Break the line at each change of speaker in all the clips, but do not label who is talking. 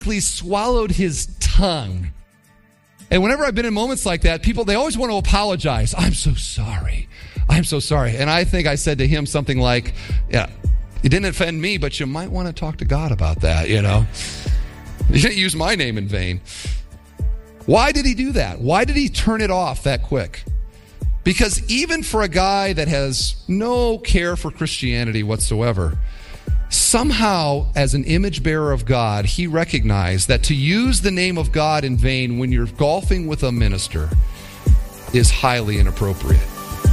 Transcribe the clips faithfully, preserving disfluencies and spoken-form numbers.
swallowed his tongue. And whenever I've been in moments like that, people, they always want to apologize. I'm so sorry. I'm so sorry. And I think I said to him something like, yeah, it didn't offend me, but you might want to talk to God about that, you know. You didn't use my name in vain. Why did he do that? Why did he turn it off that quick? Because even for a guy that has no care for Christianity whatsoever, somehow, as an image bearer of God, he recognized that to use the name of God in vain when you're golfing with a minister is highly inappropriate.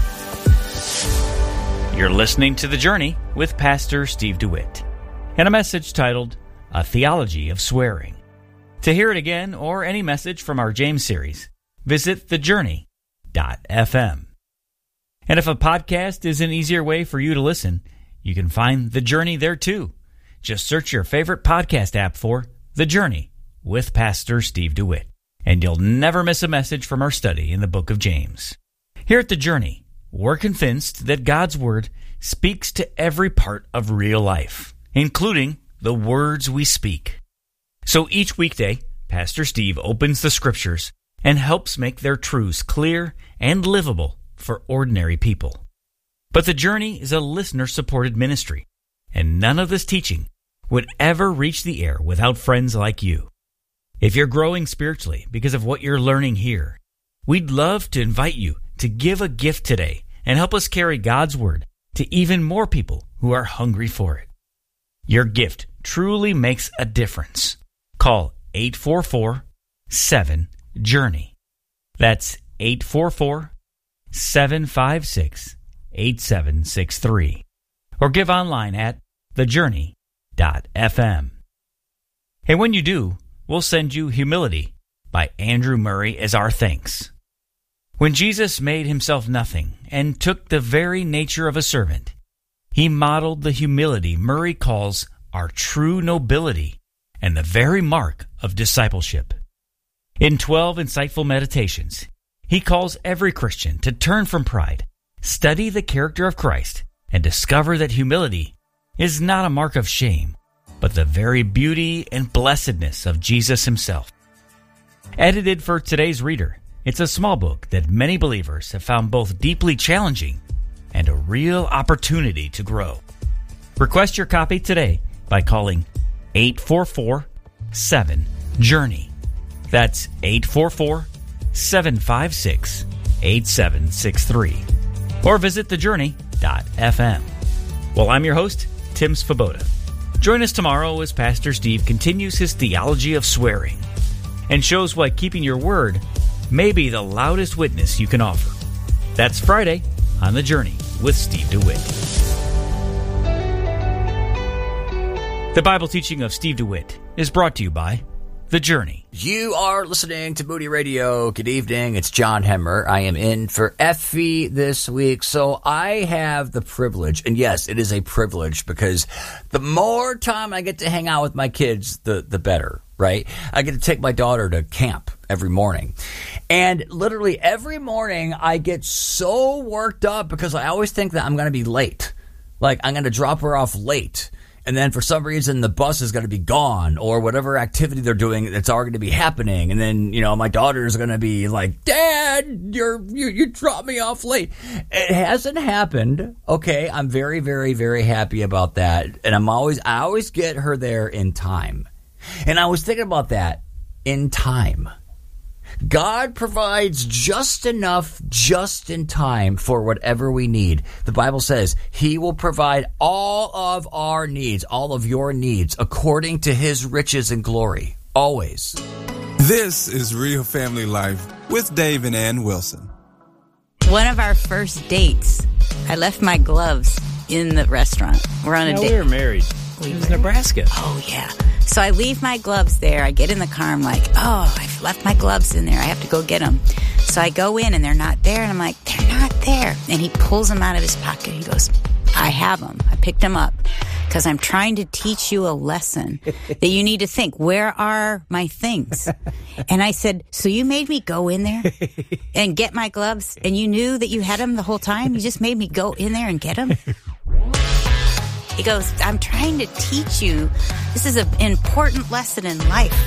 You're listening to The Journey with Pastor Steve DeWitt and a message titled, A Theology of Swearing. To hear it again or any message from our James series, visit the journey dot f m. And if a podcast is an easier way for you to listen, you can find The Journey there too. Just search your favorite podcast app for The Journey with Pastor Steve DeWitt, and you'll never miss a message from our study in the book of James. Here at The Journey, we're convinced that God's Word speaks to every part of real life, including the words we speak. So each weekday, Pastor Steve opens the Scriptures and helps make their truths clear and livable for ordinary people. But The Journey is a listener-supported ministry, and none of this teaching would ever reach the air without friends like you. If you're growing spiritually because of what you're learning here, we'd love to invite you to give a gift today and help us carry God's Word to even more people who are hungry for it. Your gift truly makes a difference. Call eight four four, seven, journey. That's eight four four, seven five six, eight seven six three. Or give online at the journey dot f m. And when you do, we'll send you Humility by Andrew Murray as our thanks. When Jesus made himself nothing and took the very nature of a servant, he modeled the humility Murray calls our true nobility and the very mark of discipleship. In twelve insightful meditations, he calls every Christian to turn from pride, study the character of Christ, and discover that humility is not a mark of shame, but the very beauty and blessedness of Jesus himself. Edited for today's reader, it's a small book that many believers have found both deeply challenging and a real opportunity to grow. Request your copy today by calling eight four four, seven, journey. That's eight four four, seven five six, eight seven six three. Or visit the journey dot f m. Well, I'm your host, Tim Svoboda. Join us tomorrow as Pastor Steve continues his theology of swearing and shows why keeping your word may be the loudest witness you can offer. That's Friday on The Journey with Steve DeWitt. The Bible teaching of Steve DeWitt is brought to you by The Journey.
You are listening to Moody Radio. Good evening. It's John Hemmer. I am in for Effie this week. So I have the privilege, and yes, it is a privilege because the more time I get to hang out with my kids, the, the better, right? I get to take my daughter to camp every morning. And literally every morning I get so worked up because I always think that I'm going to be late. Like I'm going to drop her off late. And then for some reason, the bus is going to be gone or whatever activity they're doing that's already going to be happening. And then, you know, my daughter is going to be like, Dad, you're, you, you dropped me off late. It hasn't happened. Okay. I'm very, very, very happy about that. And I'm always, I always get her there in time. And I was thinking about that in time. God provides just enough, just in time for whatever we need. The Bible says he will provide all of our needs, all of your needs, according to his riches and glory, always.
This is Real Family Life with Dave and Ann Wilson.
One of our first dates, I left my gloves in the restaurant. We're on a
no,
date.
we were married.
We
it was
were.
Nebraska.
Oh, yeah. So I leave my gloves there. I get in the car. I'm like, oh, I've left my gloves in there. I have to go get them. So I go in, and they're not there. And I'm like, they're not there. And he pulls them out of his pocket. He goes, I have them. I picked them up because I'm trying to teach you a lesson that you need to think, where are my things? And I said, so you made me go in there and get my gloves, and you knew that you had them the whole time? You just made me go in there and get them? He goes, I'm trying to teach you. This is an important lesson in life.